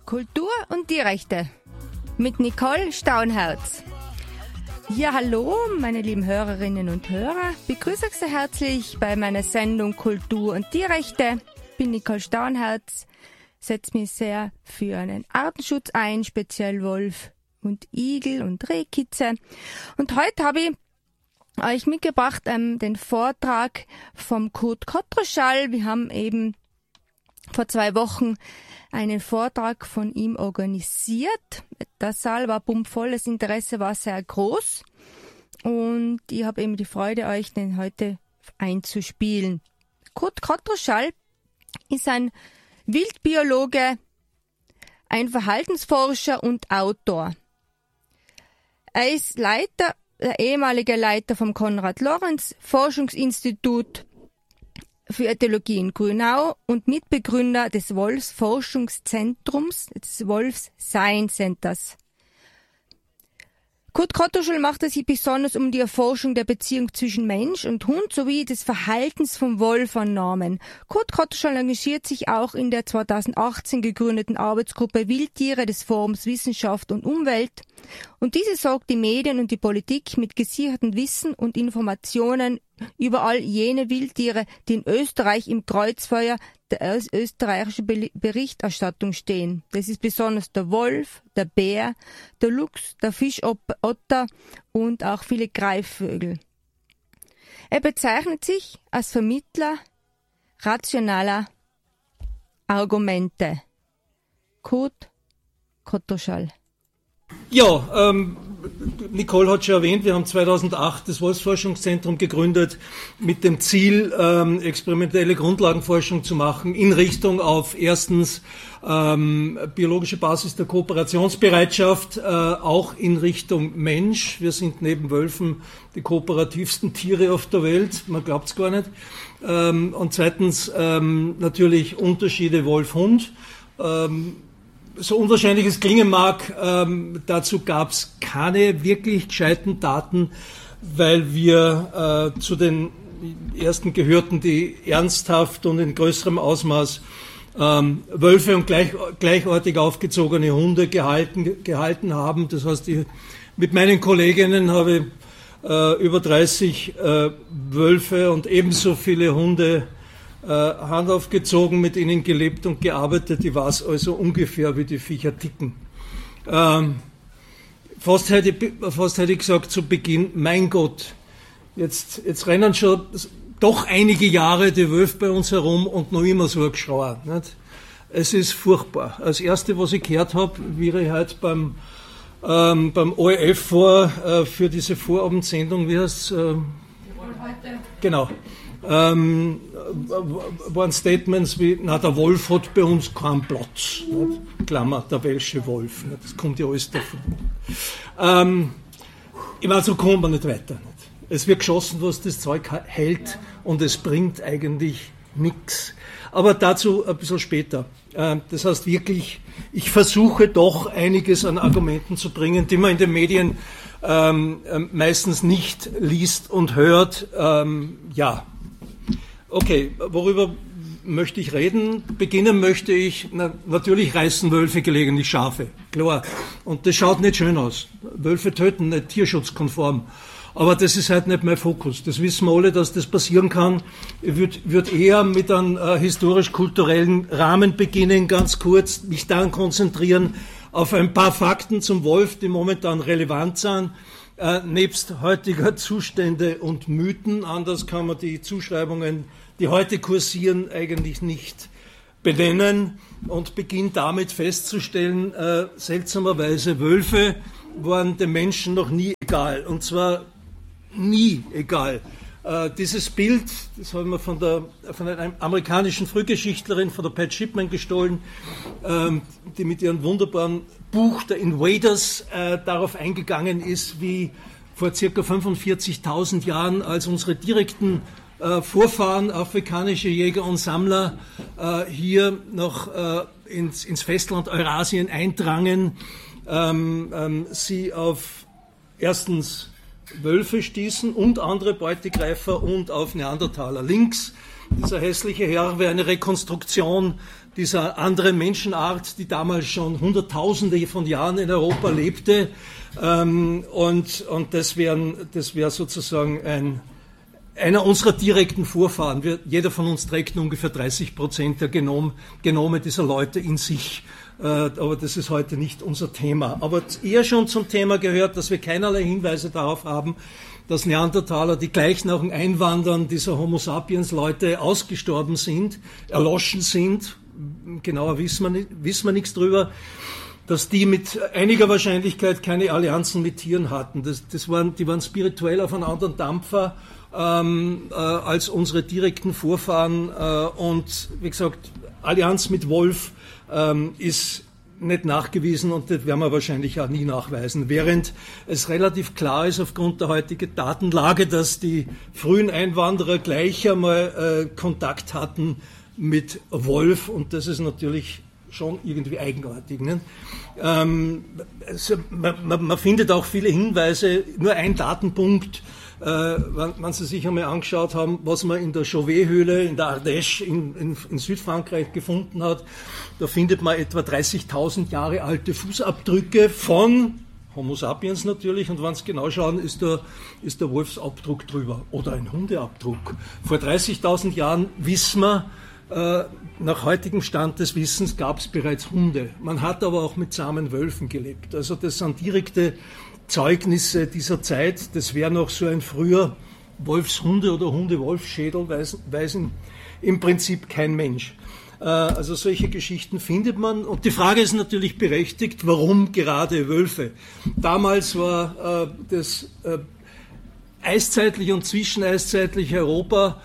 Kultur und Tierrechte mit Nicole Staunherz. Ja, hallo, meine lieben Hörerinnen und Hörer. Begrüße euch sehr herzlich bei meiner Sendung Kultur und Tierrechte. Ich bin Nicole Staunherz, setze mich sehr für einen Artenschutz ein, speziell Wolf und Igel und Rehkitze. Und heute habe ich euch mitgebracht den Vortrag vom Kurt Kotroschall. Wir haben eben vor 2 Wochen einen Vortrag von ihm organisiert. Der Saal war pumpvoll, das Interesse war sehr groß und ich habe eben die Freude, euch den heute einzuspielen. Kurt Kotroschall ist ein Wildbiologe, ein Verhaltensforscher und Autor. Er ist der ehemalige Leiter vom Konrad-Lorenz-Forschungsinstitut für Ethologie in Grünau und Mitbegründer des Wolfsforschungszentrums, des Wolfs Science Centers. Kurt Kotroschall machte sich besonders um die Erforschung der Beziehung zwischen Mensch und Hund sowie des Verhaltens vom Wolf an Normen. Kurt Kotroschall engagiert sich auch in der 2018 gegründeten Arbeitsgruppe Wildtiere des Forums Wissenschaft und Umwelt. Und diese sorgt die Medien und die Politik mit gesichertem Wissen und Informationen über all jene Wildtiere, die in Österreich im Kreuzfeuer der österreichischen Berichterstattung stehen. Das ist besonders der Wolf, der Bär, der Luchs, der Fischotter und auch viele Greifvögel. Er bezeichnet sich als Vermittler rationaler Argumente. Kurt Kotroschall. Ja, Nicole hat schon erwähnt, wir haben 2008 das Wolfsforschungszentrum gegründet mit dem Ziel, experimentelle Grundlagenforschung zu machen in Richtung auf erstens biologische Basis der Kooperationsbereitschaft, auch in Richtung Mensch. Wir sind neben Wölfen die kooperativsten Tiere auf der Welt, man glaubt es gar nicht. Und zweitens natürlich Unterschiede Wolf-Hund. So unwahrscheinlich es klingen mag, dazu gab es keine wirklich gescheiten Daten, weil wir zu den ersten gehörten, die ernsthaft und in größerem Ausmaß Wölfe und gleichartig aufgezogene Hunde gehalten haben. Das heißt, mit meinen Kolleginnen habe ich über 30 Wölfe und ebenso viele Hunde Hand aufgezogen, mit ihnen gelebt und gearbeitet. Ich weiß also ungefähr, wie die Viecher ticken. Fast hätte ich gesagt zu Beginn, mein Gott, jetzt rennen schon doch einige Jahre die Wölfe bei uns herum und noch immer so ein Geschrei. Nicht? Es ist furchtbar. Als Erste, was ich gehört habe, wie ich heute beim ORF war, für diese Vorabendsendung, wie heißt es? Genau. Waren Statements wie, der Wolf hat bei uns keinen Platz. Nicht? Klammer, der welsche Wolf. Nicht? Das kommt ja alles davon. Ich meine, so kommen wir nicht weiter. Nicht? Es wird geschossen, was das Zeug hält und es bringt eigentlich nichts. Aber dazu ein bisschen später. Das heißt wirklich, ich versuche doch einiges an Argumenten zu bringen, die man in den Medien meistens nicht liest und hört. Ja. Okay, worüber möchte ich reden? Beginnen möchte ich, natürlich reißen Wölfe gelegentlich Schafe, klar. Und das schaut nicht schön aus. Wölfe töten nicht tierschutzkonform. Aber das ist halt nicht mein Fokus. Das wissen wir alle, dass das passieren kann. Ich würde eher mit einem historisch-kulturellen Rahmen beginnen, ganz kurz, mich dann konzentrieren auf ein paar Fakten zum Wolf, die momentan relevant sind. Nebst heutiger Zustände und Mythen, anders kann man die Zuschreibungen, die heute kursieren, eigentlich nicht benennen und beginnt damit festzustellen, seltsamerweise Wölfe waren den Menschen noch nie egal, und zwar nie egal. Dieses Bild, das haben wir von einer amerikanischen Frühgeschichtlerin, von der Pat Shipman gestohlen, die mit ihrem wunderbaren Buch der Invaders darauf eingegangen ist, wie vor ca. 45.000 Jahren, als unsere direkten Vorfahren, afrikanische Jäger und Sammler, hier noch ins Festland Eurasien eindrangen, sie auf erstens Wölfe stießen und andere Beutegreifer und auf Neandertaler. Links, dieser hässliche Herr, wäre eine Rekonstruktion dieser anderen Menschenart, die damals schon Hunderttausende von Jahren in Europa lebte. Und das wäre sozusagen einer unserer direkten Vorfahren. Jeder von uns trägt nur ungefähr 30% der Genome dieser Leute in sich. Aber das ist heute nicht unser Thema. Aber eher schon zum Thema gehört, dass wir keinerlei Hinweise darauf haben, dass Neandertaler, die gleich nach dem Einwandern dieser Homo sapiens Leute ausgestorben sind, erloschen sind. Genauer wissen wir nichts drüber. Dass die mit einiger Wahrscheinlichkeit keine Allianzen mit Tieren hatten. Die waren spirituell auf einem anderen Dampfer als unsere direkten Vorfahren. Und wie gesagt, Allianz mit Wolf ist nicht nachgewiesen und das werden wir wahrscheinlich auch nie nachweisen. Während es relativ klar ist aufgrund der heutigen Datenlage, dass die frühen Einwanderer gleich einmal Kontakt hatten mit Wolf und das ist natürlich schon irgendwie eigenartig. Ne? Man findet auch viele Hinweise, nur ein Datenpunkt, wenn Sie sich einmal angeschaut haben, was man in der Chauvet-Höhle in der Ardèche in Südfrankreich gefunden hat, da findet man etwa 30.000 Jahre alte Fußabdrücke von Homo sapiens natürlich und wenn Sie genau schauen, ist der Wolfsabdruck drüber oder ein Hundeabdruck. Vor 30.000 Jahren wissen wir, nach heutigem Stand des Wissens gab es bereits Hunde. Man hat aber auch mit zahmen Wölfen gelebt. Also das sind direkte Zeugnisse dieser Zeit. Das wäre noch so ein früher Wolfshunde- oder Hunde-Wolf-Schädel, weiß im Prinzip kein Mensch. Also solche Geschichten findet man. Und die Frage ist natürlich berechtigt, warum gerade Wölfe? Damals war das eiszeitliche und zwischeneiszeitliche Europa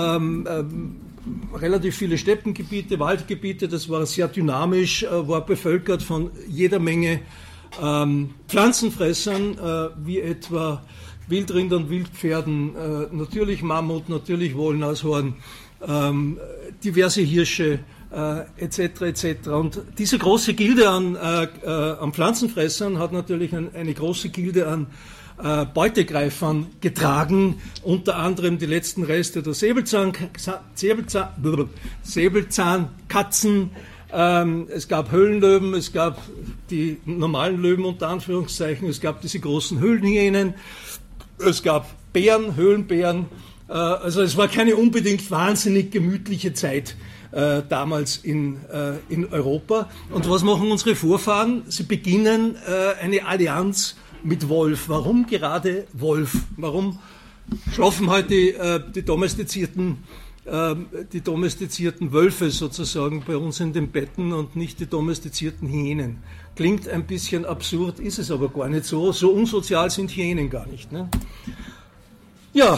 relativ viele Steppengebiete, Waldgebiete, das war sehr dynamisch, war bevölkert von jeder Menge Pflanzenfressern, wie etwa Wildrindern, Wildpferden, natürlich Mammut, natürlich Wollnashorn, diverse Hirsche, etc. etc. Und diese große Gilde an Pflanzenfressern hat natürlich eine große Gilde an Beutegreifern getragen, unter anderem die letzten Reste der Säbelzahnkatzen, es gab Höhlenlöwen, es gab die normalen Löwen unter Anführungszeichen, es gab diese großen Höhlenhyänen, es gab Bären, Höhlenbären, also es war keine unbedingt wahnsinnig gemütliche Zeit damals in Europa. Und was machen unsere Vorfahren? Sie beginnen eine Allianz mit Wolf. Warum gerade Wolf? Warum schlafen heute die domestizierten Wölfe sozusagen bei uns in den Betten und nicht die domestizierten Hyänen? Klingt ein bisschen absurd, ist es aber gar nicht so. So unsozial sind Hyänen gar nicht. Ne? Ja,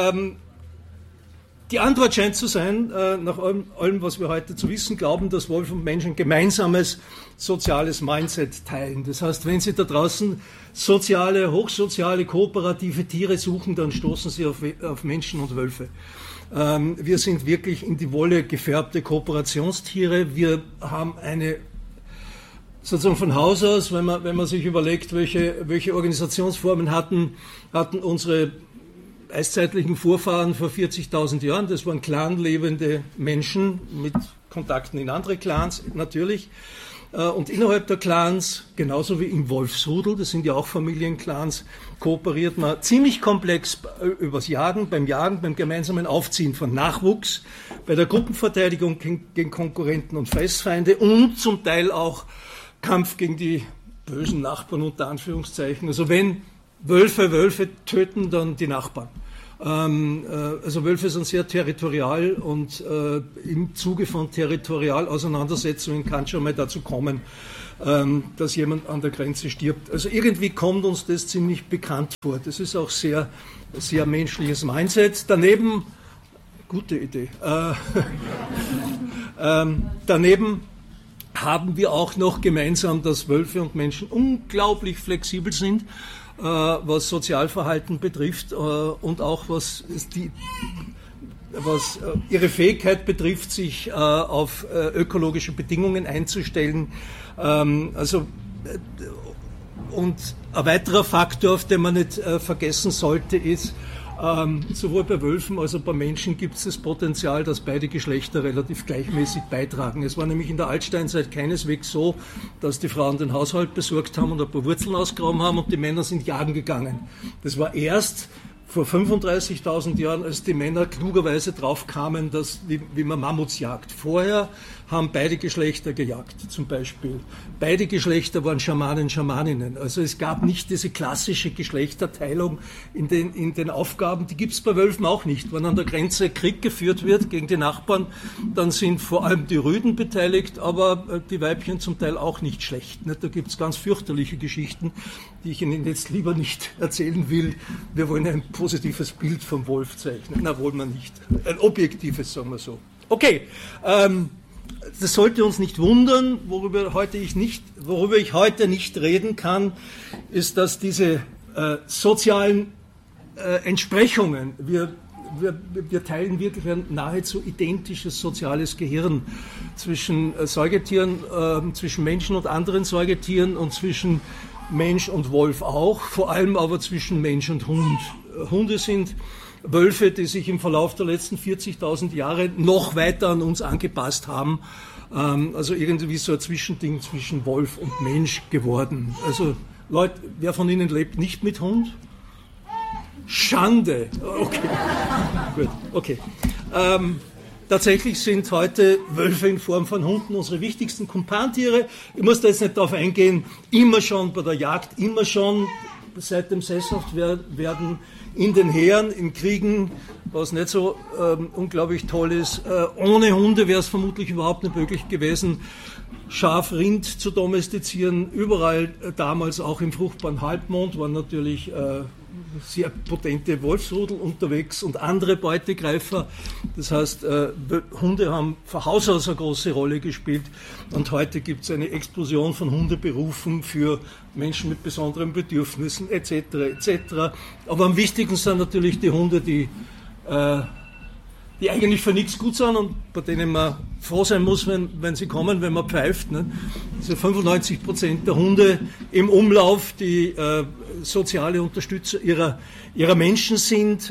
die Antwort scheint zu sein, nach allem, was wir heute zu wissen glauben, dass Wolf und Mensch ein gemeinsames soziales Mindset teilen. Das heißt, wenn Sie da draußen soziale, hochsoziale, kooperative Tiere suchen, dann stoßen Sie auf Menschen und Wölfe. Wir sind wirklich in die Wolle gefärbte Kooperationstiere. Wir haben eine, sozusagen von Haus aus, wenn man sich überlegt, welche Organisationsformen hatten unsere eiszeitlichen Vorfahren vor 40.000 Jahren. Das waren clanlebende Menschen mit Kontakten in andere Clans natürlich. Und innerhalb der Clans, genauso wie im Wolfsrudel, das sind ja auch Familienclans, kooperiert man ziemlich komplex übers Jagen, beim gemeinsamen Aufziehen von Nachwuchs, bei der Gruppenverteidigung gegen Konkurrenten und Fressfeinde und zum Teil auch Kampf gegen die bösen Nachbarn unter Anführungszeichen. Also wenn Wölfe töten, dann die Nachbarn. Also Wölfe sind sehr territorial und im Zuge von Territorialauseinandersetzungen kann schon mal dazu kommen, dass jemand an der Grenze stirbt. Also irgendwie kommt uns das ziemlich bekannt vor. Das ist auch sehr, sehr menschliches Mindset. Daneben, gute Idee, daneben haben wir auch noch gemeinsam, dass Wölfe und Menschen unglaublich flexibel sind, was Sozialverhalten betrifft und auch was ihre Fähigkeit betrifft, sich auf ökologische Bedingungen einzustellen. Und ein weiterer Faktor, auf den man nicht vergessen sollte, ist, Sowohl bei Wölfen als auch bei Menschen gibt es das Potenzial, dass beide Geschlechter relativ gleichmäßig beitragen. Es war nämlich in der Altsteinzeit keineswegs so, dass die Frauen den Haushalt besorgt haben und ein paar Wurzeln ausgegraben haben und die Männer sind jagen gegangen. Das war erst vor 35.000 Jahren, als die Männer klugerweise drauf kamen, dass, wie man Mammuts jagt. Vorher haben beide Geschlechter gejagt, zum Beispiel. Beide Geschlechter waren Schamanen, Schamaninnen. Also es gab nicht diese klassische Geschlechterteilung in den Aufgaben. Die gibt es bei Wölfen auch nicht. Wenn an der Grenze Krieg geführt wird gegen die Nachbarn, dann sind vor allem die Rüden beteiligt, aber die Weibchen zum Teil auch nicht schlecht. Da gibt es ganz fürchterliche Geschichten, die ich Ihnen jetzt lieber nicht erzählen will. Wir wollen ein positives Bild vom Wolf zeichnen. Na, wollen wir nicht. Ein objektives, sagen wir so. Okay, das sollte uns nicht wundern. Worüber ich heute nicht reden kann, ist, dass diese sozialen Entsprechungen, wir teilen wirklich ein nahezu identisches soziales Gehirn zwischen Säugetieren, zwischen Menschen und anderen Säugetieren und zwischen Mensch und Wolf auch, vor allem aber zwischen Mensch und Hund. Hunde sind Wölfe, die sich im Verlauf der letzten 40.000 Jahre noch weiter an uns angepasst haben. Also irgendwie so ein Zwischending zwischen Wolf und Mensch geworden. Also Leute, wer von Ihnen lebt nicht mit Hund? Schande. Okay. Gut, okay. Tatsächlich sind heute Wölfe in Form von Hunden unsere wichtigsten Kumpantiere. Ich muss da jetzt nicht darauf eingehen, immer schon bei der Jagd, immer schon seit dem Sesshaftwerden in den Heeren, in Kriegen, was nicht so unglaublich toll ist. Ohne Hunde wäre es vermutlich überhaupt nicht möglich gewesen, Schaf, Rind zu domestizieren. Überall damals, auch im fruchtbaren Halbmond, waren natürlich sehr potente Wolfsrudel unterwegs und andere Beutegreifer. Das heißt, Hunde haben von Haus aus eine große Rolle gespielt und heute gibt es eine Explosion von Hundeberufen für Menschen mit besonderen Bedürfnissen etc. etc. Aber am wichtigsten sind natürlich die Hunde, die eigentlich für nichts gut sind und bei denen man froh sein muss, wenn sie kommen, wenn man pfeift. Ne? Also 95% der Hunde im Umlauf, die soziale Unterstützer ihrer Menschen sind,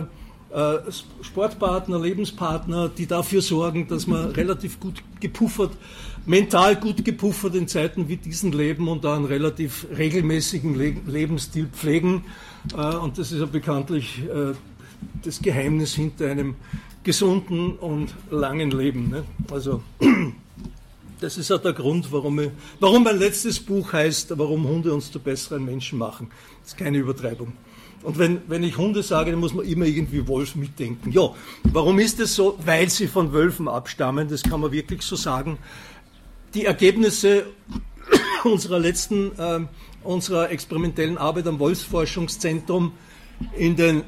Sportpartner, Lebenspartner, die dafür sorgen, dass man relativ gut gepuffert, mental gut gepuffert in Zeiten wie diesen leben und da einen relativ regelmäßigen Lebensstil pflegen. Und das ist ja bekanntlich das Geheimnis hinter einem gesunden und langen Leben. Ne? Also das ist auch der Grund, warum mein letztes Buch heißt, warum Hunde uns zu besseren Menschen machen. Das ist keine Übertreibung. Und wenn ich Hunde sage, dann muss man immer irgendwie Wolf mitdenken. Ja, warum ist das so? Weil sie von Wölfen abstammen, das kann man wirklich so sagen. Die Ergebnisse unserer experimentellen Arbeit am Wolfsforschungszentrum in den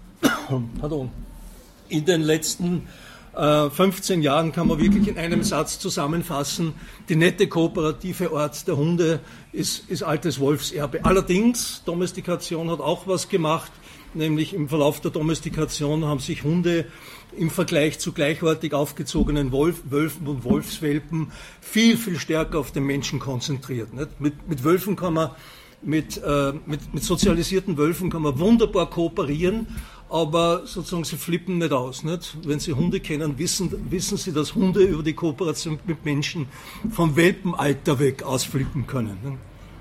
letzten 15 Jahren kann man wirklich in einem Satz zusammenfassen: Die nette kooperative Art der Hunde ist altes Wolfserbe. Allerdings, Domestikation hat auch was gemacht, nämlich im Verlauf der Domestikation haben sich Hunde im Vergleich zu gleichartig aufgezogenen Wölfen und Wolfswelpen viel, viel stärker auf den Menschen konzentriert. Nicht? Mit Wölfen kann man, mit sozialisierten Wölfen kann man wunderbar kooperieren, aber sozusagen sie flippen nicht aus. Nicht? Wenn Sie Hunde kennen, wissen Sie, dass Hunde über die Kooperation mit Menschen vom Welpenalter weg ausflippen können. Nicht?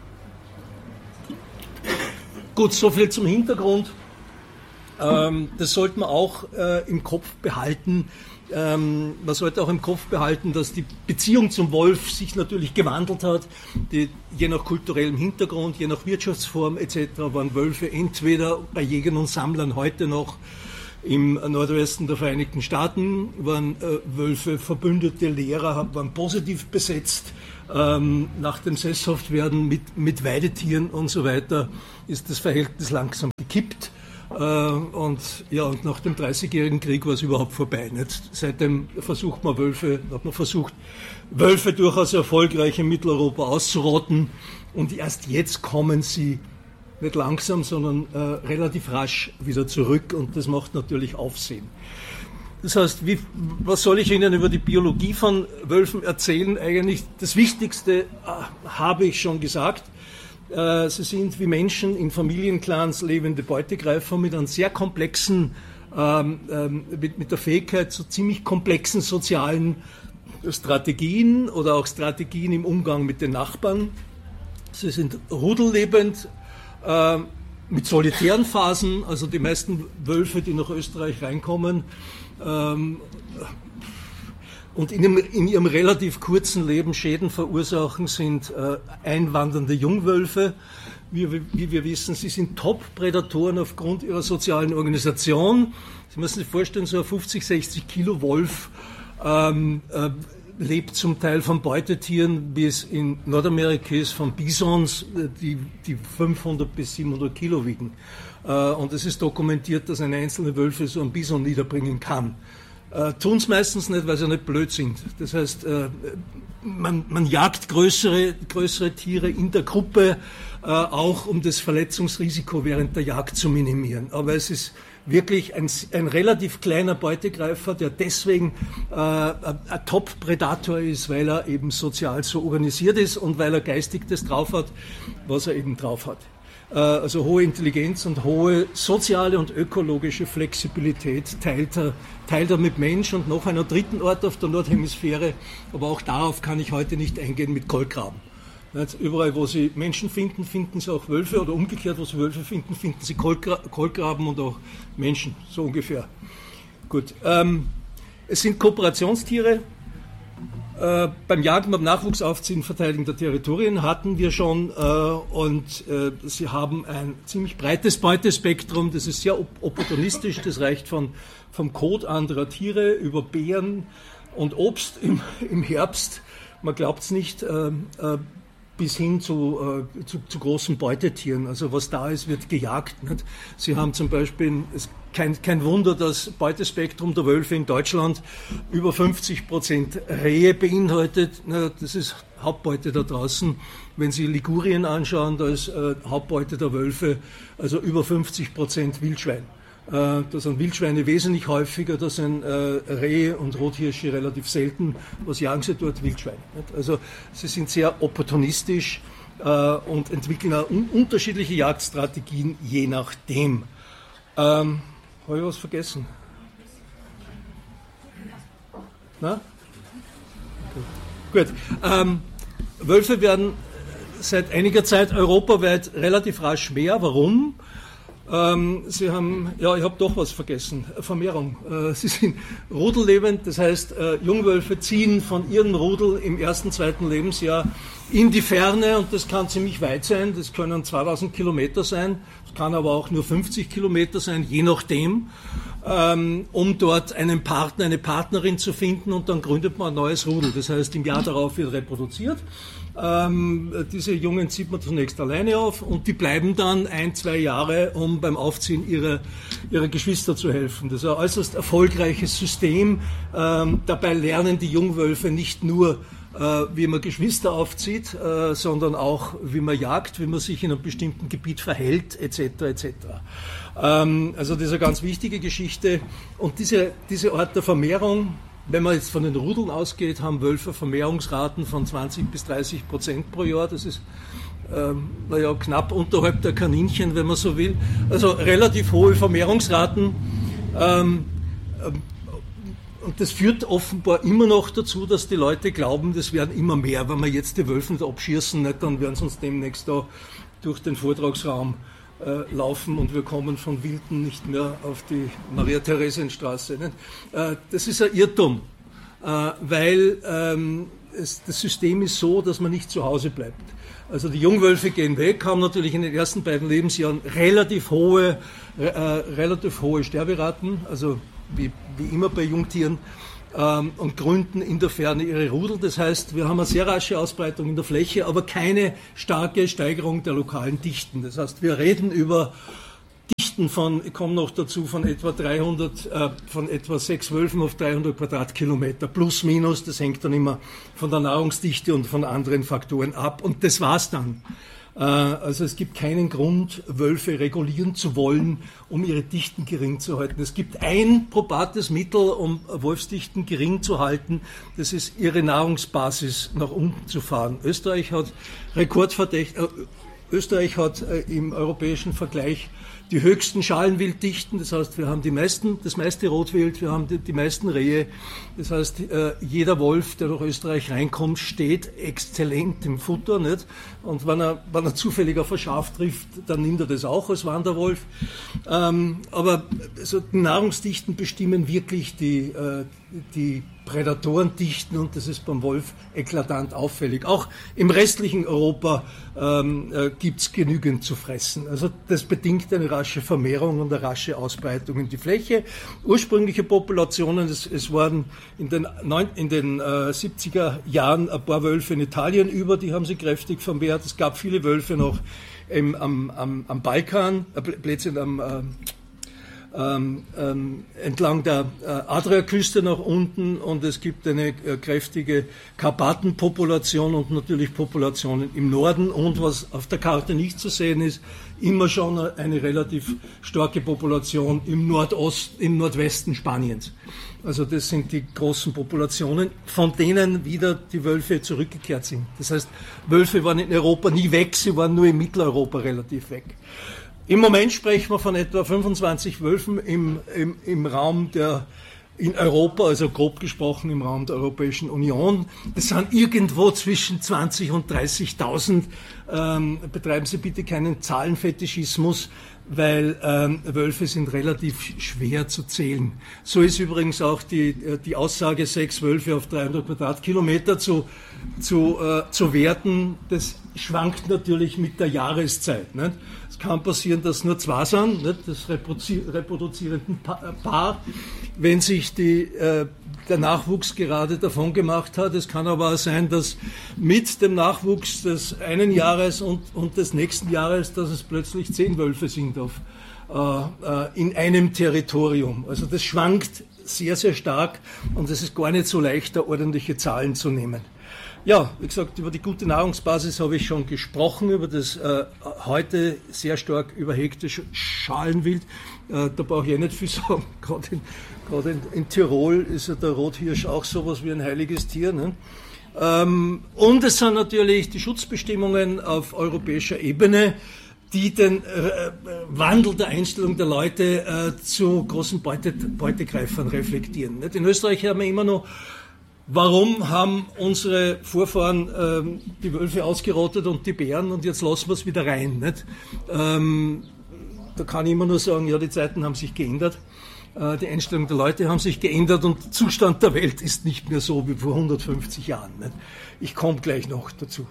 Gut, soviel zum Hintergrund. Das sollte man auch im Kopf behalten. Man sollte auch im Kopf behalten, dass die Beziehung zum Wolf sich natürlich gewandelt hat. Je nach kulturellem Hintergrund, je nach Wirtschaftsform etc. waren Wölfe entweder bei Jägern und Sammlern heute noch im Nordwesten der Vereinigten Staaten, waren Wölfe verbündete Lehrer, waren positiv besetzt. Nach dem Sesshaftwerden mit Weidetieren und so weiter ist das Verhältnis langsam gekippt. Und nach dem 30-jährigen Krieg war es überhaupt vorbei. Nicht? Seitdem hat man versucht, Wölfe durchaus erfolgreich in Mitteleuropa auszurotten. Und erst jetzt kommen sie nicht langsam, sondern relativ rasch wieder zurück. Und das macht natürlich Aufsehen. Das heißt, was soll ich Ihnen über die Biologie von Wölfen erzählen? Eigentlich das Wichtigste habe ich schon gesagt. Sie sind wie Menschen in Familienclans lebende Beutegreifer mit einem sehr komplexen, mit der Fähigkeit zu ziemlich komplexen sozialen Strategien oder auch Strategien im Umgang mit den Nachbarn. Sie sind rudellebend, mit solitären Phasen, also die meisten Wölfe, die nach Österreich reinkommen, und in ihrem relativ kurzen Leben Schäden verursachen, sind einwandernde Jungwölfe. Wie wir wissen, sie sind Top-Prädatoren aufgrund ihrer sozialen Organisation. Sie müssen sich vorstellen, so ein 50, 60 Kilo Wolf lebt zum Teil von Beutetieren, wie es in Nordamerika ist, von Bisons, die 500 bis 700 Kilo wiegen. Und es ist dokumentiert, dass eine einzelne Wölfe so einen Bison niederbringen kann. Tun es meistens nicht, weil sie nicht blöd sind. Das heißt, man jagt größere Tiere in der Gruppe, auch um das Verletzungsrisiko während der Jagd zu minimieren. Aber es ist wirklich ein relativ kleiner Beutegreifer, der deswegen ein Top-Predator ist, weil er eben sozial so organisiert ist und weil er geistig das drauf hat, was er eben drauf hat. Also hohe Intelligenz und hohe soziale und ökologische Flexibilität teilt er mit Mensch und noch einer dritten Art auf der Nordhemisphäre, aber auch darauf kann ich heute nicht eingehen, mit Kolkraben. Überall, wo Sie Menschen finden, finden Sie auch Wölfe, oder umgekehrt, wo Sie Wölfe finden, finden Sie Kolkraben und auch Menschen, so ungefähr. Gut, es sind Kooperationstiere. Beim Jagen, beim Nachwuchsaufziehen, Verteidigen der Territorien hatten wir schon, und sie haben ein ziemlich breites Beutespektrum, das ist sehr opportunistisch, das reicht vom Kot anderer Tiere über Beeren und Obst im Herbst, man glaubt es nicht, bis hin zu großen Beutetieren. Also was da ist, wird gejagt. Nicht? Sie haben zum Beispiel, kein Wunder, das Beutespektrum der Wölfe in Deutschland über 50% Rehe beinhaltet. Das ist Hauptbeute da draußen. Wenn Sie Ligurien anschauen, da ist Hauptbeute der Wölfe also über 50% Wildschwein. Da sind Wildschweine wesentlich häufiger, da sind Rehe und Rothirsche relativ selten. Was jagen sie dort? Wildschweine. Nicht? Also sie sind sehr opportunistisch und entwickeln auch unterschiedliche Jagdstrategien, je nachdem. Habe ich was vergessen? Na? Okay. Gut. Wölfe werden seit einiger Zeit europaweit relativ rasch mehr. Warum? Sie haben, ja, ich habe doch was vergessen, Vermehrung. Sie sind rudellebend, das heißt, Jungwölfe ziehen von ihrem Rudel im ersten, zweiten Lebensjahr in die Ferne, und das kann ziemlich weit sein, das können 2000 Kilometer sein, das kann aber auch nur 50 Kilometer sein, je nachdem, um dort einen Partner, eine Partnerin zu finden, und dann gründet man ein neues Rudel. Das heißt, im Jahr darauf wird reproduziert. Diese Jungen zieht man zunächst alleine auf, und die bleiben dann 1-2 Jahre, um beim Aufziehen ihrer Geschwister zu helfen. Das ist ein äußerst erfolgreiches System. Dabei lernen die Jungwölfe nicht nur, wie man Geschwister aufzieht, sondern auch, wie man jagt, wie man sich in einem bestimmten Gebiet verhält, etc. etc. Also das ist eine ganz wichtige Geschichte. Und diese Art der Vermehrung, wenn man jetzt von den Rudeln ausgeht, haben Wölfe Vermehrungsraten von 20-30% pro Jahr. Das ist knapp unterhalb der Kaninchen, wenn man so will. Also relativ hohe Vermehrungsraten. Und das führt offenbar immer noch dazu, dass die Leute glauben, das werden immer mehr. Wenn wir jetzt die Wölfe abschießen, nicht, dann werden sie uns demnächst da durch den Vortragsraum laufen, und wir kommen von Wilden nicht mehr auf die Maria-Theresien-Straße. Das ist ein Irrtum, weil das System ist so, dass man nicht zu Hause bleibt. Also die Jungwölfe gehen weg, haben natürlich in den ersten beiden Lebensjahren relativ hohe Sterberaten, also wie immer bei Jungtieren, und gründen in der Ferne ihre Rudel. Das heißt, wir haben eine sehr rasche Ausbreitung in der Fläche, aber keine starke Steigerung der lokalen Dichten. Das heißt, wir reden über Dichten ich komme noch dazu, von etwa 6 Wölfen auf 300 Quadratkilometer, plus minus. Das hängt dann immer von der Nahrungsdichte und von anderen Faktoren ab. Und das war's dann. Also es gibt keinen Grund, Wölfe regulieren zu wollen, um ihre Dichten gering zu halten. Es gibt ein probates Mittel, um Wolfsdichten gering zu halten, das ist Österreich hat im europäischen Vergleich die höchsten Schalenwilddichten, das heißt, wir haben das meiste Rotwild, wir haben die meisten Rehe, das heißt, jeder Wolf, der nach Österreich reinkommt, steht exzellent im Futter, nicht? Und wenn er zufällig auf ein Schaf trifft, dann nimmt er das auch als Wanderwolf. Aber also die Nahrungsdichten bestimmen wirklich die Prädatorendichten und das ist beim Wolf eklatant auffällig. Auch im restlichen Europa gibt es genügend zu fressen. Also das bedingt eine rasche Vermehrung und eine rasche Ausbreitung in die Fläche. Ursprüngliche Populationen, es waren in den 70er Jahren ein paar Wölfe in Italien über, die haben sich kräftig vermehrt. Es gab viele Wölfe noch am Balkan, Plätzchen entlang der Adriaküste nach unten und es gibt eine kräftige Karpatenpopulation und natürlich Populationen im Norden und was auf der Karte nicht zu sehen ist, immer schon eine relativ starke Population im Nordwesten Spaniens. Also das sind die großen Populationen, von denen wieder die Wölfe zurückgekehrt sind. Das heißt, Wölfe waren in Europa nie weg, sie waren nur in Mitteleuropa relativ weg. Im Moment sprechen wir von etwa 25 Wölfen im Raum in Europa, also grob gesprochen im Raum der Europäischen Union. Das sind irgendwo zwischen 20 und 30.000. Betreiben Sie bitte keinen Zahlenfetischismus, weil Wölfe sind relativ schwer zu zählen. So ist übrigens auch die Aussage 6 Wölfe auf 300 Quadratkilometer zu werten. Das schwankt natürlich mit der Jahreszeit. Nicht? Es kann passieren, dass nur 2 sind, nicht? Das reproduzierenden Paar, wenn sich der Nachwuchs gerade davon gemacht hat. Es kann aber auch sein, dass mit dem Nachwuchs des einen Jahres und des nächsten Jahres, dass es plötzlich 10 Wölfe sind in einem Territorium. Also das schwankt sehr, sehr stark und es ist gar nicht so leicht, da ordentliche Zahlen zu nehmen. Ja, wie gesagt, über die gute Nahrungsbasis habe ich schon gesprochen, über das heute sehr stark überhegte Schalenwild. Da brauche ich nicht viel sagen. Gerade in Tirol ist ja der Rothirsch auch sowas wie ein heiliges Tier. Ne? Und es sind natürlich die Schutzbestimmungen auf europäischer Ebene, die den Wandel der Einstellung der Leute zu großen Beutegreifern reflektieren. Nicht? In Österreich haben wir immer noch warum haben unsere Vorfahren die Wölfe ausgerottet und die Bären und jetzt lassen wir es wieder rein? Nicht? Da kann ich immer nur sagen, ja, die Zeiten haben sich geändert, die Einstellung der Leute haben sich geändert und der Zustand der Welt ist nicht mehr so wie vor 150 Jahren. Nicht? Ich komme gleich noch dazu.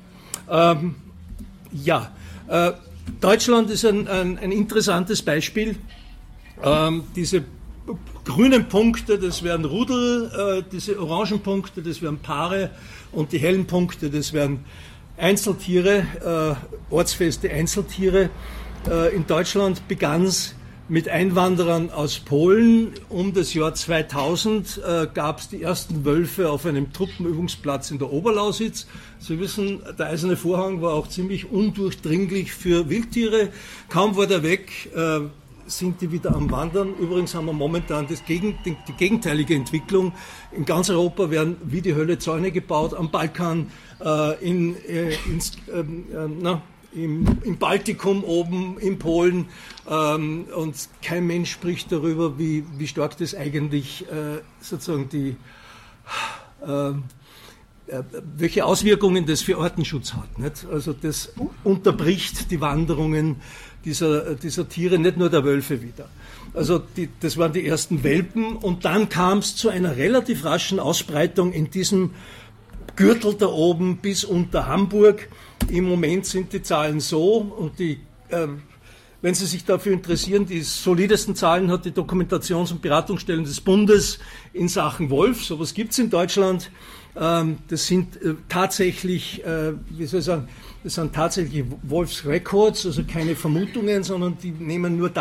Deutschland ist ein interessantes Beispiel. Diese grünen Punkte, das wären Rudel, diese orangen Punkte, das wären Paare und die hellen Punkte, das wären Einzeltiere, ortsfeste Einzeltiere. In Deutschland begann es mit Einwanderern aus Polen. Um das Jahr 2000 gab es die ersten Wölfe auf einem Truppenübungsplatz in der Oberlausitz. Sie wissen, der Eiserne Vorhang war auch ziemlich undurchdringlich für Wildtiere. Kaum war der weg, sind die wieder am Wandern. Übrigens haben wir momentan die gegenteilige Entwicklung. In ganz Europa werden wie die Hölle Zäune gebaut, am Balkan, im Baltikum oben, in Polen. Und kein Mensch spricht darüber, wie stark das eigentlich sozusagen welche Auswirkungen das für Artenschutz hat. Nicht? Also das unterbricht die Wanderungen dieser Tiere, nicht nur der Wölfe wieder. Also das waren die ersten Welpen und dann kam es zu einer relativ raschen Ausbreitung in diesem Gürtel da oben bis unter Hamburg. Im Moment sind die Zahlen so und wenn Sie sich dafür interessieren, die solidesten Zahlen hat die Dokumentations- und Beratungsstellen des Bundes in Sachen Wolf. Sowas gibt es in Deutschland. Das sind tatsächlich, das sind tatsächlich Wolfsrecords, also keine Vermutungen, sondern die nehmen nur